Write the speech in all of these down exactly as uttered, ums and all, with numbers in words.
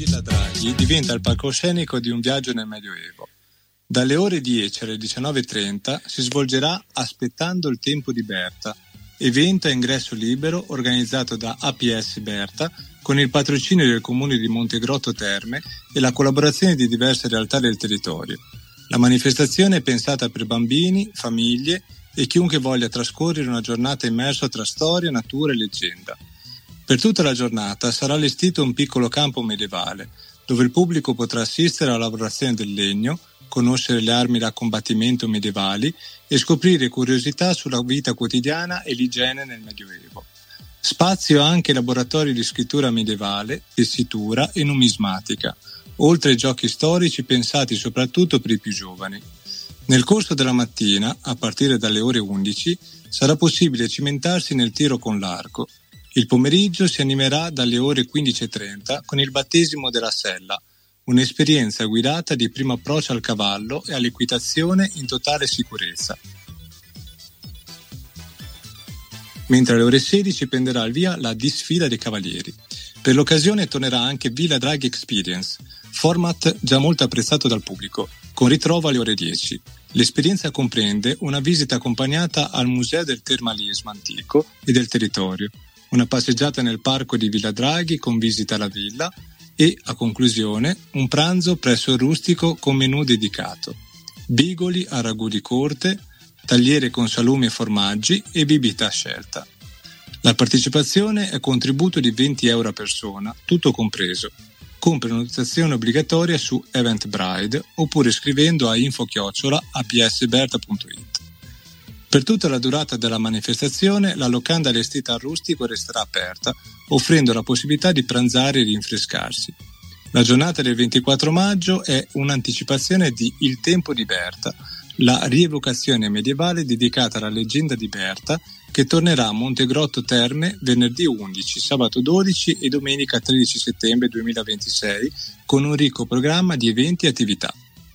Villa Draghi diventa il palcoscenico di un viaggio nel Medioevo. Dalle ore dieci alle diciannove e trenta si svolgerà Aspettando il tempo di Berta, evento a ingresso libero organizzato da A P S Berta con il patrocinio del Comune di Montegrotto Terme e la collaborazione di diverse realtà del territorio. La manifestazione è pensata per bambini, famiglie e chiunque voglia trascorrere una giornata immersa tra storia, natura e leggenda. Per tutta la giornata sarà allestito un piccolo campo medievale, dove il pubblico potrà assistere alla lavorazione del legno, conoscere le armi da combattimento medievali e scoprire curiosità sulla vita quotidiana e l'igiene nel Medioevo. Spazio anche ai laboratori di scrittura medievale, tessitura e numismatica, oltre ai giochi storici pensati soprattutto per i più giovani. Nel corso della mattina, a partire dalle ore undici, sarà possibile cimentarsi nel tiro con l'arco. Il pomeriggio si animerà dalle ore quindici e trenta con il battesimo della sella, un'esperienza guidata di primo approccio al cavallo e all'equitazione in totale sicurezza. Mentre alle ore sedici prenderà il via la disfida dei cavalieri. Per l'occasione tornerà anche Villa Draghi Experience, format già molto apprezzato dal pubblico, con ritrovo alle ore dieci. L'esperienza comprende una visita accompagnata al Museo del Termalismo Antico e del Territorio, una passeggiata nel parco di Villa Draghi con visita alla villa e, a conclusione, un pranzo presso il rustico con menù dedicato. Bigoli a ragù di corte, tagliere con salumi e formaggi e bibita a scelta. La partecipazione è contributo di venti euro a persona, tutto compreso, con prenotazione obbligatoria su Eventbrite oppure scrivendo a info chiocciola a p s berta punto i t. Per tutta la durata della manifestazione la locanda allestita al rustico resterà aperta, offrendo la possibilità di pranzare e rinfrescarsi. La giornata del ventiquattro maggio è un'anticipazione di Il tempo di Berta, la rievocazione medievale dedicata alla leggenda di Berta, che tornerà a Montegrotto Terme venerdì undici, sabato dodici e domenica tredici settembre duemilaventisei con un ricco programma di eventi e attività.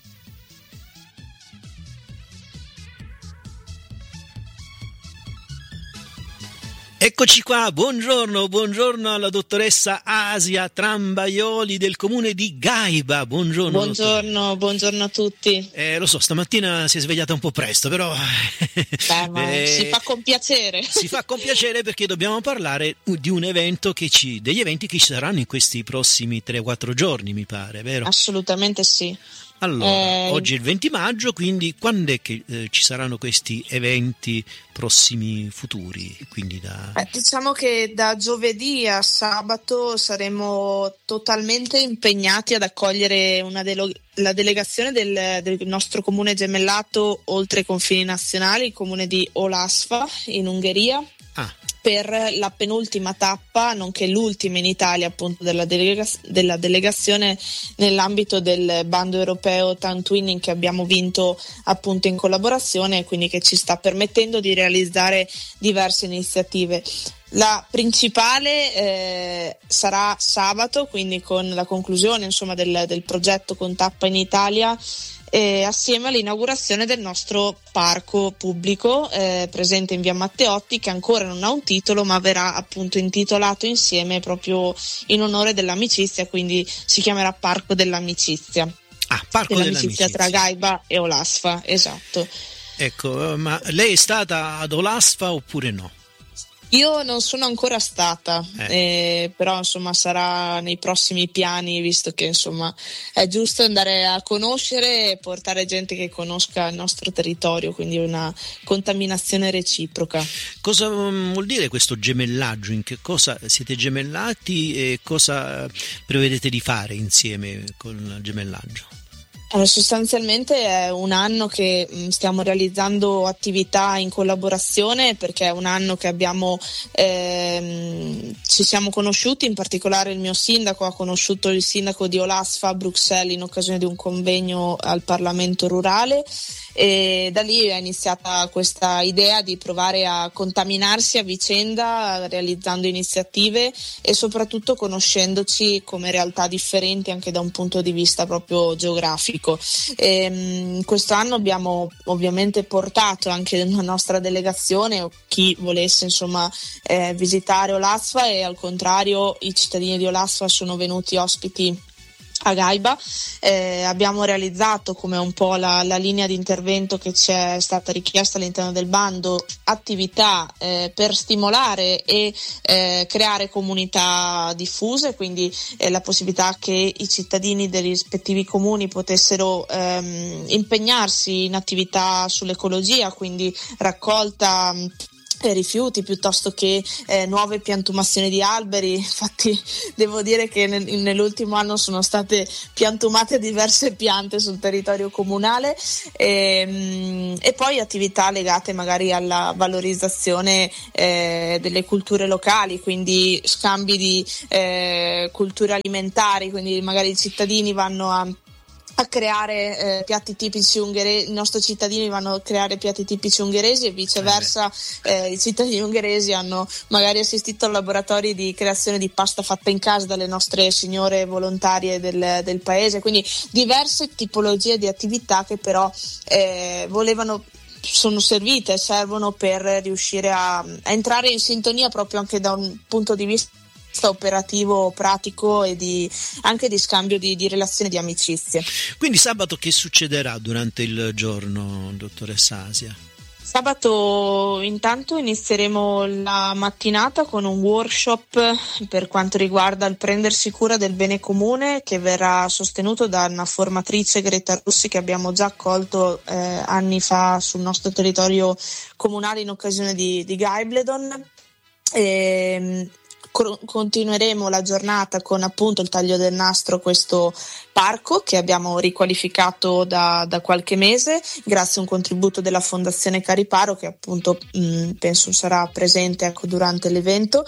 Eccoci qua, buongiorno, buongiorno alla dottoressa Asia Trambaioli del comune di Gaiba, buongiorno. Buongiorno, buongiorno a tutti. Eh, lo so, stamattina si è svegliata un po' presto, però Beh, ma eh, si fa con piacere. Si fa con piacere perché dobbiamo parlare di un evento che ci, degli eventi che ci saranno in questi prossimi tre quattro giorni, mi pare, vero? Assolutamente sì. Allora, eh... oggi è il venti maggio, quindi quando è che eh, ci saranno questi eventi prossimi futuri? Quindi da... eh, diciamo che da giovedì a sabato saremo totalmente impegnati ad accogliere una delo- la delegazione del, del nostro comune gemellato oltre i confini nazionali, il comune di Olasva in Ungheria. Ah. Per la penultima tappa, nonché l'ultima in Italia appunto della, delega- della delegazione nell'ambito del bando europeo Town Twinning che abbiamo vinto appunto in collaborazione e quindi che ci sta permettendo di realizzare diverse iniziative. La principale eh, sarà sabato, quindi con la conclusione insomma del, del progetto con tappa in Italia, Eh, assieme all'inaugurazione del nostro parco pubblico eh, presente in via Matteotti, che ancora non ha un titolo ma verrà appunto intitolato insieme proprio in onore dell'amicizia, quindi si chiamerà Parco dell'Amicizia. Ah, Parco dell'amicizia, dell'Amicizia tra Gaiba e Olasva, esatto. Ecco, ma lei è stata ad Olasva oppure no? Io non sono ancora stata, eh. Eh, però insomma sarà nei prossimi piani, visto che insomma è giusto andare a conoscere e portare gente che conosca il nostro territorio, quindi una contaminazione reciproca. Cosa vuol dire questo gemellaggio? In che cosa siete gemellati e cosa prevedete di fare insieme con il gemellaggio? Allora, sostanzialmente è un anno che mh, stiamo realizzando attività in collaborazione, perché è un anno che abbiamo ehm, ci siamo conosciuti, in particolare il mio sindaco ha conosciuto il sindaco di Olasva a Bruxelles in occasione di un convegno al Parlamento rurale, e da lì è iniziata questa idea di provare a contaminarsi a vicenda realizzando iniziative e soprattutto conoscendoci come realtà differenti anche da un punto di vista proprio geografico. E, quest'anno abbiamo ovviamente portato anche la nostra delegazione o chi volesse insomma eh, visitare Olasva, e al contrario i cittadini di Olasva sono venuti ospiti a Gaiba. Eh, abbiamo realizzato, come un po' la, la linea di intervento che ci è stata richiesta all'interno del bando, attività eh, per stimolare e eh, creare comunità diffuse, quindi eh, la possibilità che i cittadini dei rispettivi comuni potessero ehm, impegnarsi in attività sull'ecologia, quindi raccolta rifiuti piuttosto che eh, nuove piantumazioni di alberi. Infatti devo dire che nel, nell'ultimo anno sono state piantumate diverse piante sul territorio comunale, e, e poi attività legate magari alla valorizzazione eh, delle culture locali, quindi scambi di eh, culture alimentari, quindi magari i cittadini vanno a a creare eh, piatti tipici ungheresi, i nostri cittadini vanno a creare piatti tipici ungheresi e viceversa eh, i cittadini ungheresi hanno magari assistito a laboratori di creazione di pasta fatta in casa dalle nostre signore volontarie del, del paese, quindi diverse tipologie di attività che però eh, volevano sono servite, servono per riuscire a, a entrare in sintonia proprio anche da un punto di vista operativo, pratico e di, anche di scambio di, di relazioni, di amicizie. Quindi sabato che succederà durante il giorno, dottoressa Asia? Sabato intanto inizieremo la mattinata con un workshop per quanto riguarda il prendersi cura del bene comune, che verrà sostenuto da una formatrice, Greta Russi, che abbiamo già accolto eh, anni fa sul nostro territorio comunale in occasione di, di Gaibledon. E, continueremo la giornata con appunto il taglio del nastro, questo parco che abbiamo riqualificato da, da qualche mese grazie a un contributo della Fondazione Cariparo, che appunto mh, penso sarà presente ecco, durante l'evento,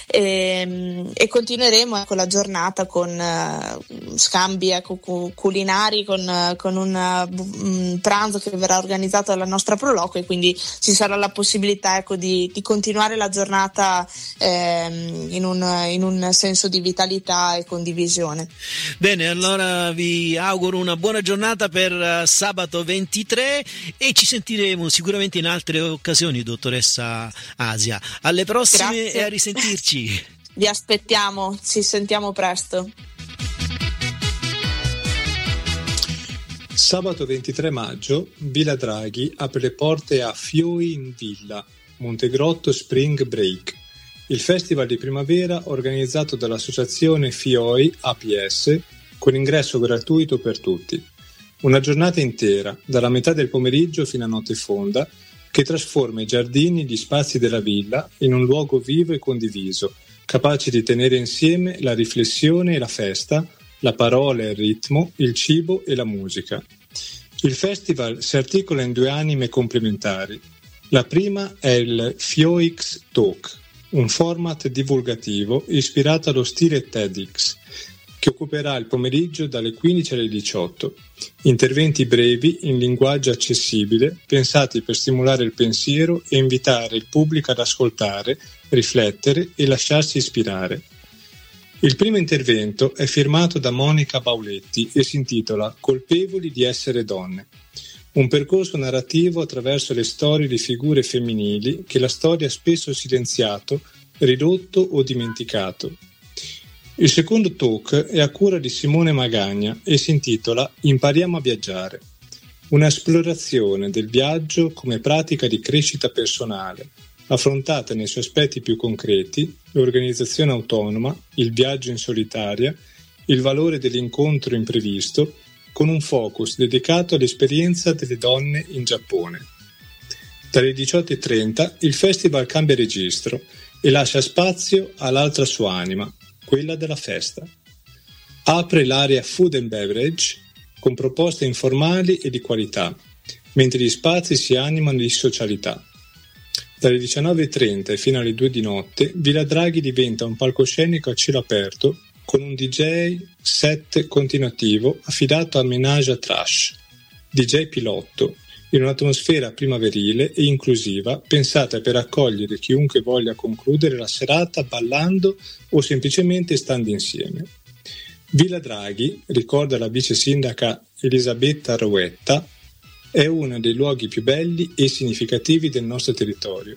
e, e continueremo ecco, la giornata con uh, scambi ecco, culinari, con, uh, con un uh, pranzo che verrà organizzato dalla nostra Proloquio, e quindi ci sarà la possibilità ecco, di, di continuare la giornata ehm, in un, in un senso di vitalità e condivisione. Bene, allora vi auguro una buona giornata per uh, sabato ventitré e ci sentiremo sicuramente in altre occasioni, dottoressa Asia. Alle prossime. Grazie. E a risentirci. Vi aspettiamo, ci sentiamo presto. Sabato ventitré maggio Villa Draghi apre le porte a Fioi in Villa, Montegrotto Spring Break, il festival di primavera organizzato dall'associazione Fioi A P S con ingresso gratuito per tutti. Una giornata intera, dalla metà del pomeriggio fino a notte fonda, che trasforma i giardini e gli spazi della villa in un luogo vivo e condiviso, capace di tenere insieme la riflessione e la festa, la parola e il ritmo, il cibo e la musica. Il festival si articola in due anime complementari. La prima è il FioiX Talk, un format divulgativo ispirato allo stile TEDx, che occuperà il pomeriggio dalle quindici alle diciotto. Interventi brevi in linguaggio accessibile, pensati per stimolare il pensiero e invitare il pubblico ad ascoltare, riflettere e lasciarsi ispirare. Il primo intervento è firmato da Monica Bauletti e si intitola Colpevoli di essere donne. Un percorso narrativo attraverso le storie di figure femminili che la storia ha spesso silenziato, ridotto o dimenticato. Il secondo talk è a cura di Simone Magagna e si intitola Impariamo a viaggiare. Un'esplorazione del viaggio come pratica di crescita personale, affrontata nei suoi aspetti più concreti, l'organizzazione autonoma, il viaggio in solitaria, il valore dell'incontro imprevisto, con un focus dedicato all'esperienza delle donne in Giappone. Dalle diciotto e trenta il festival cambia registro e lascia spazio all'altra sua anima, quella della festa. Apre l'area Food and Beverage con proposte informali e di qualità, mentre gli spazi si animano di socialità. Dalle diciannove e trenta e fino alle due di notte Villa Draghi diventa un palcoscenico a cielo aperto con un D J set continuativo affidato a Menage à Trash, D J pilotto, in un'atmosfera primaverile e inclusiva pensata per accogliere chiunque voglia concludere la serata ballando o semplicemente stando insieme. Villa Draghi, ricorda la vice sindaca Elisabetta Rouetta, è uno dei luoghi più belli e significativi del nostro territorio.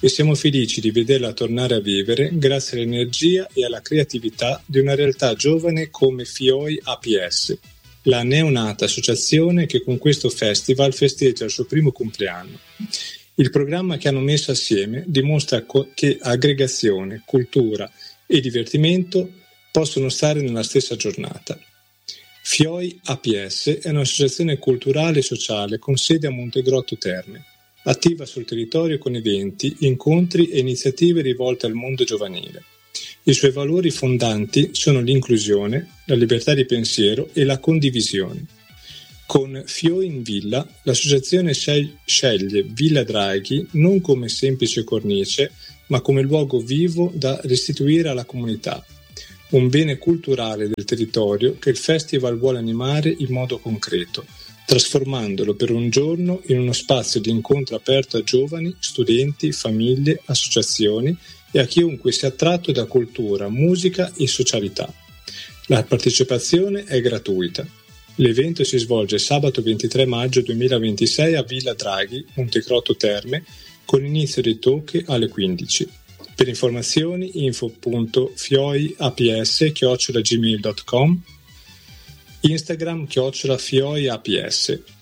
e siamo felici di vederla tornare a vivere grazie all'energia e alla creatività di una realtà giovane come Fioi A P S, la neonata associazione che con questo festival festeggia il suo primo compleanno. Il programma che hanno messo assieme dimostra co- che aggregazione, cultura e divertimento possono stare nella stessa giornata. Fioi A P S è un'associazione culturale e sociale con sede a Montegrotto Terme, attiva sul territorio con eventi, incontri e iniziative rivolte al mondo giovanile. I suoi valori fondanti sono l'inclusione, la libertà di pensiero e la condivisione. Con Fioi in Villa, l'associazione sceglie Villa Draghi non come semplice cornice, ma come luogo vivo da restituire alla comunità, un bene culturale del territorio che il festival vuole animare in modo concreto, trasformandolo per un giorno in uno spazio di incontro aperto a giovani, studenti, famiglie, associazioni e a chiunque sia attratto da cultura, musica e socialità. La partecipazione è gratuita. L'evento si svolge sabato ventitré maggio duemilaventisei a Villa Draghi, Montegrotto Terme, con inizio dei talk alle quindici. Per informazioni info punto fioiaps chiocciola gmail punto com, Instagram chiocciola fioiaps.